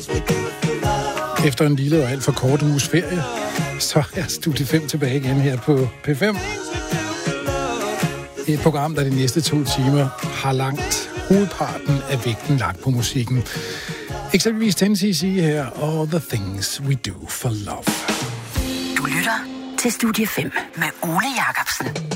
Efter en lille og alt for kort uges ferie, så er Studie 5 tilbage igen her på P5. Et program, der de næste 2 timer har langt hovedparten af vægten lagt på musikken. Eksempelvis Tennessee her, All the Things We Do for Love. Du lytter til Studie 5 med Ole Jacobsen.